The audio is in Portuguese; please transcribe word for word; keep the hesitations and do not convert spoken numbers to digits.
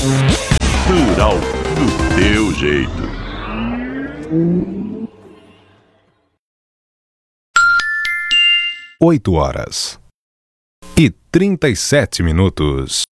Plural do teu jeito. Oito horas e trinta e sete minutos.